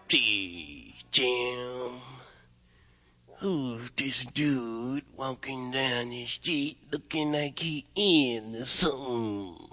Gee, Jim, who's this dude walking down the street looking like he in something?